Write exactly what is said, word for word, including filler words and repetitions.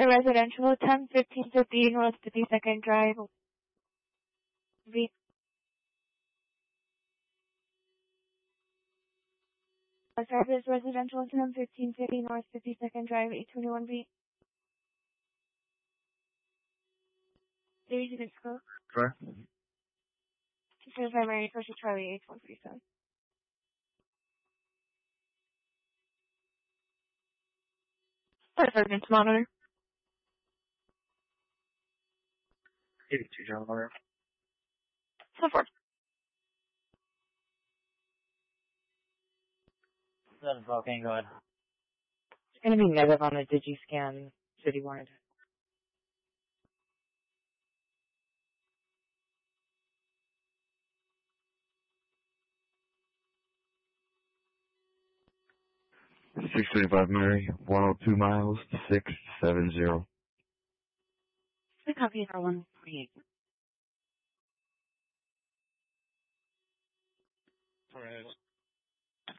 The residential, ten fifteen fifty North fifty-second Drive. V. Service residential, ten fifteen fifty North fifty-second Drive, eight twenty-one B. Daisy Disco. Sorry? Says I married first Charlie, eight one three seven. Residence monitor. eighty-two, John Miller. So far. That's okay, go ahead. It's going to be negative on the DigiScan citywide. six thirty-five Mary, one oh two miles, six seven zero. The copy for one forty-eight. Alright.